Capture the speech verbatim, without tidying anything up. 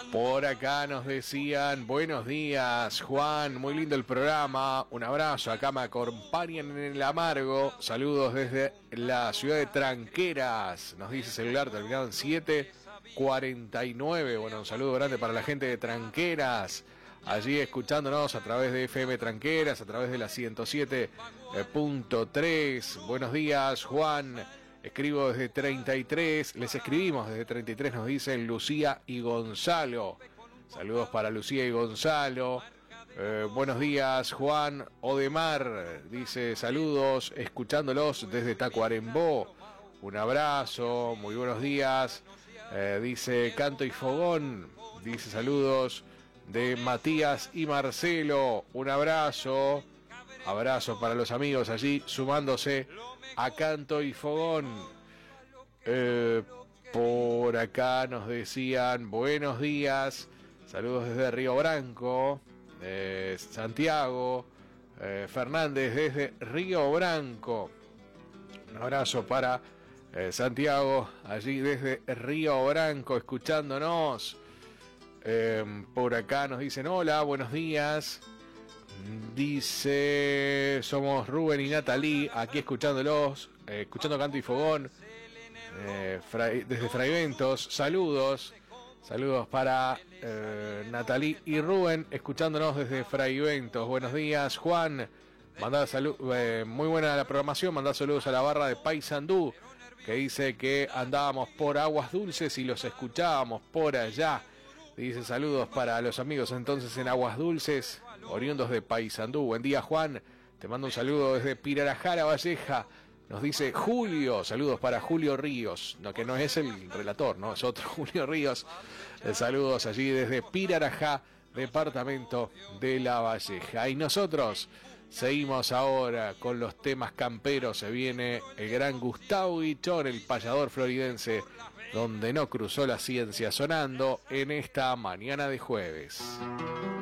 Por acá nos decían, buenos días, Juan, muy lindo el programa, un abrazo, acá me acompañan en el amargo, saludos desde la ciudad de Tranqueras, nos dice celular terminado en siete cuarenta y nueve, bueno, un saludo grande para la gente de Tranqueras, allí escuchándonos a través de F M Tranqueras, a través de la ciento siete punto tres, buenos días, Juan. Escribo desde treinta y tres, les escribimos desde treinta y tres, nos dicen Lucía y Gonzalo. Saludos para Lucía y Gonzalo. Eh, buenos días, Juan Odemar. Dice saludos, escuchándolos desde Tacuarembó. Un abrazo, muy buenos días. Eh, dice Canto y Fogón. Dice saludos de Matías y Marcelo. Un abrazo. Abrazo para los amigos allí sumándose a Canto y Fogón. Eh, por acá nos decían buenos días. Saludos desde Río Branco. Eh, Santiago. Eh, Fernández desde Río Branco. Un abrazo para eh, Santiago allí desde Río Branco escuchándonos. Eh, por acá nos dicen hola, buenos días. Dice, somos Rubén y Natalie, aquí escuchándolos, eh, escuchando Canto y Fogón, eh, Fray, desde Fraiventos, saludos, saludos para eh, Natalie y Rubén, escuchándonos desde Fraiventos, buenos días, Juan, mandá salud, eh, muy buena la programación, mandá saludos a la barra de Paysandú, que dice que andábamos por Aguas Dulces y los escuchábamos por allá. Dice saludos para los amigos entonces en Aguas Dulces, oriundos de Paysandú. Buen día, Juan. Te mando un saludo desde Pirarajara, Valleja. Nos dice Julio. Saludos para Julio Ríos. No, que no es el relator, no, es otro Julio Ríos. Eh, saludos allí desde Pirarajá, departamento de La Valleja. Y nosotros seguimos ahora con los temas camperos. Se viene el gran Gustavo Guichón, el payador floridense, donde no cruzó la ciencia, sonando en esta mañana de jueves.